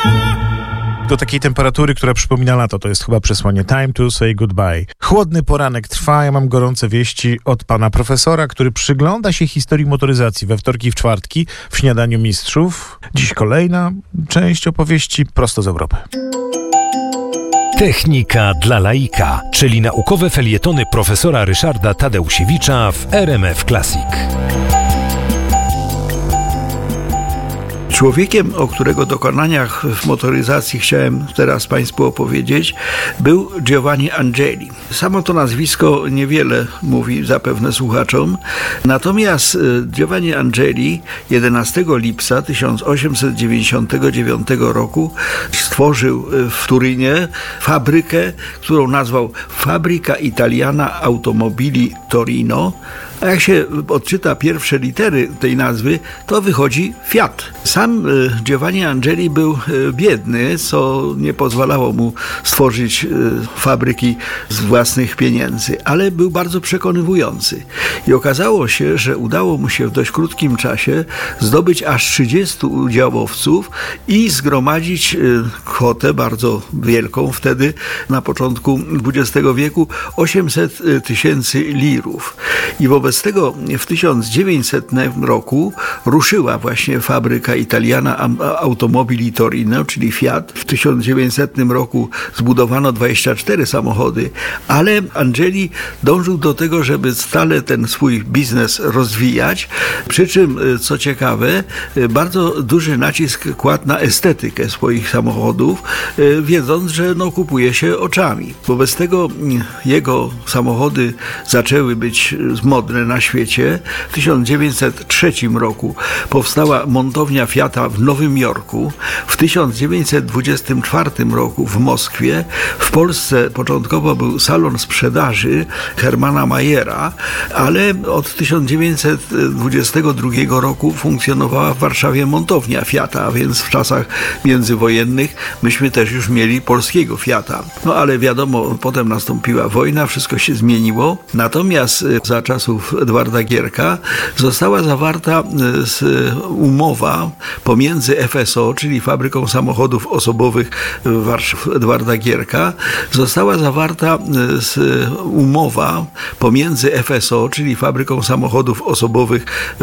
Do takiej temperatury, która przypomina lato, to jest chyba przesłanie Time to say goodbye. Chłodny poranek trwa, ja mam gorące wieści od pana profesora, który przygląda się historii motoryzacji we wtorki i w czwartki w Śniadaniu Mistrzów. Dziś kolejna część opowieści prosto z Europy. Technika dla laika, czyli naukowe felietony profesora Ryszarda Tadeusiewicza w RMF Classic. Człowiekiem, o którego dokonaniach w motoryzacji chciałem teraz Państwu opowiedzieć, był Giovanni Angeli. Samo to nazwisko niewiele mówi zapewne słuchaczom, natomiast Giovanni Angeli 11 lipca 1899 roku stworzył w Turynie fabrykę, którą nazwał Fabbrica Italiana Automobili Torino. A jak się odczyta pierwsze litery tej nazwy, to wychodzi Fiat. Sam Giovanni Angeli był biedny, co nie pozwalało mu stworzyć fabryki z własnych pieniędzy, ale był bardzo przekonywujący. I okazało się, że udało mu się w dość krótkim czasie zdobyć aż 30 udziałowców i zgromadzić kwotę bardzo wielką, wtedy na początku XX wieku 800 000 lirów. I wobec tego w 1900 roku ruszyła właśnie fabryka Italiana Automobili Torino, czyli Fiat. W 1900 roku zbudowano 24 samochody, ale Angeli dążył do tego, żeby stale ten swój biznes rozwijać, przy czym, co ciekawe, bardzo duży nacisk kładł na estetykę swoich samochodów, wiedząc, że kupuje się oczami. Wobec tego jego samochody zaczęły być modne na świecie. W 1903 roku powstała montownia Fiata w Nowym Jorku. W 1924 roku w Moskwie. W Polsce początkowo był salon sprzedaży Hermana Mayera, ale od 1922 roku funkcjonowała w Warszawie montownia Fiata, a więc w czasach międzywojennych myśmy też już mieli polskiego Fiata. No ale wiadomo, potem nastąpiła wojna, wszystko się zmieniło. Natomiast za czasów Edwarda Gierka została zawarta umowa pomiędzy FSO, czyli Fabryką Samochodów Osobowych Edwarda Gierka, została zawarta umowa pomiędzy FSO, czyli Fabryką Samochodów Osobowych